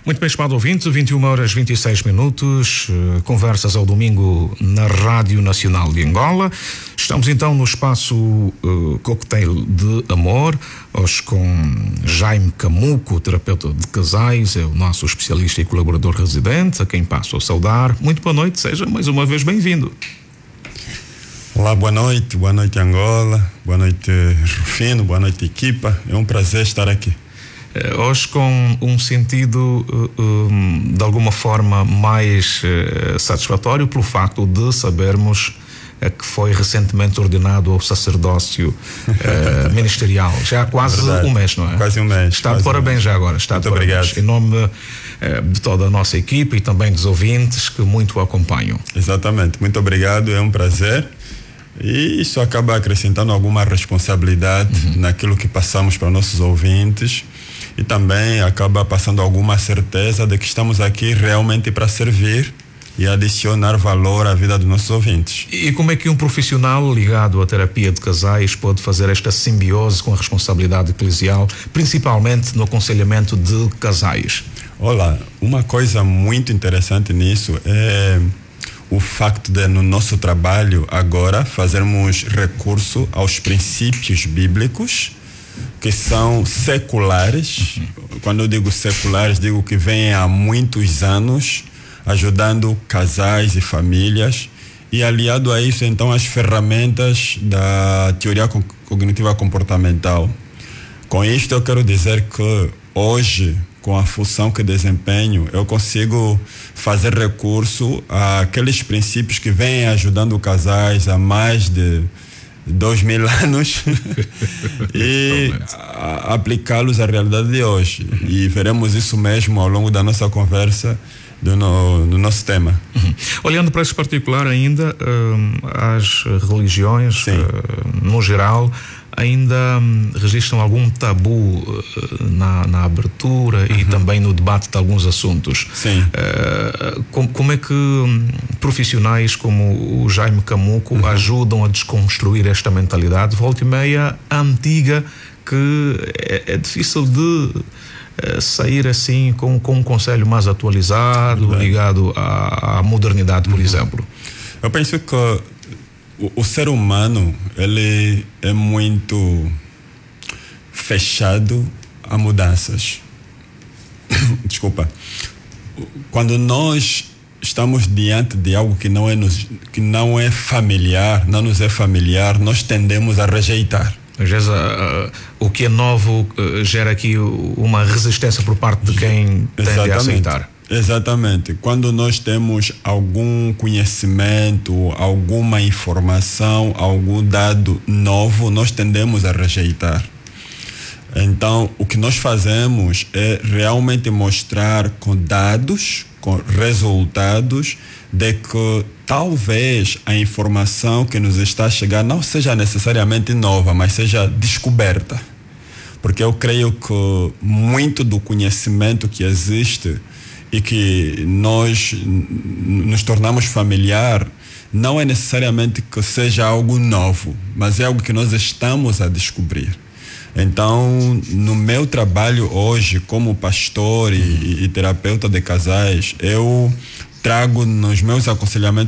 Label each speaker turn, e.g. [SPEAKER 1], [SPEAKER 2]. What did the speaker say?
[SPEAKER 1] Muito bem, estimado ouvinte, 21h26, conversas ao domingo na Rádio Nacional de Angola. Estamos então no espaço Cocktail de Amor, hoje com Jaime Camuco, terapeuta de casais, é o nosso especialista e colaborador residente, a quem passo a saudar. Muito boa noite, seja mais uma vez bem-vindo.
[SPEAKER 2] Olá, boa noite Angola, boa noite Rufino, boa noite equipa, é um prazer estar aqui.
[SPEAKER 1] Hoje com um sentido de alguma forma mais satisfatório pelo facto de sabermos que foi recentemente ordenado ao sacerdócio ministerial, já há quase um mês, não é?
[SPEAKER 2] Quase um mês.
[SPEAKER 1] Está de parabéns já agora. Está
[SPEAKER 2] muito obrigado.
[SPEAKER 1] Em nome de toda a nossa equipe e também dos ouvintes que muito o acompanham.
[SPEAKER 2] Exatamente, muito obrigado, é um prazer. E isso acaba acrescentando alguma responsabilidade naquilo que passamos para nossos ouvintes e também acaba passando alguma certeza de que estamos aqui realmente para servir e adicionar valor à vida dos nossos ouvintes.
[SPEAKER 1] E como é que um profissional ligado à terapia de casais pode fazer esta simbiose com a responsabilidade eclesial, principalmente no aconselhamento de casais?
[SPEAKER 2] Olá, uma coisa muito interessante nisso é o facto de, no nosso trabalho agora, fazermos recurso aos princípios bíblicos que são seculares. Quando eu digo seculares, digo que vêm há muitos anos ajudando casais e famílias, e aliado a isso, então, as ferramentas da teoria cognitiva comportamental. Com isto, eu quero dizer que hoje, com a função que desempenho, eu consigo fazer recurso àqueles princípios que vêm ajudando casais há mais de 2000 anos e aplicá-los à realidade de hoje. E veremos isso mesmo ao longo da nossa conversa do nosso tema.
[SPEAKER 1] Olhando para esse particular ainda, as religiões, no geral, ainda registram algum tabu na abertura e também no debate de alguns assuntos.
[SPEAKER 2] Sim.
[SPEAKER 1] Como é que profissionais como o Jaime Camuco ajudam a desconstruir esta mentalidade, volta e meia, antiga, que é difícil de sair assim com um conselho mais atualizado, ligado à modernidade, por exemplo?
[SPEAKER 2] Eu penso que o ser humano, ele é muito fechado a mudanças. Desculpa. Quando nós estamos diante de algo que não é familiar, não nos é familiar, nós tendemos a rejeitar.
[SPEAKER 1] Às vezes o que é novo gera aqui uma resistência por parte de quem tende a aceitar.
[SPEAKER 2] Exatamente. Quando nós temos algum conhecimento, alguma informação, algum dado novo, nós tendemos a rejeitar. Então, o que nós fazemos é realmente mostrar com dados, com resultados, de que talvez a informação que nos está a chegar não seja necessariamente nova, mas seja descoberta. Porque eu creio que muito do conhecimento que existe e que nós nos tornamos familiar, não é necessariamente que seja algo novo, mas é algo que nós estamos a descobrir. Então, no meu trabalho hoje, como pastor e terapeuta de casais, eu trago nos meus aconselhamentos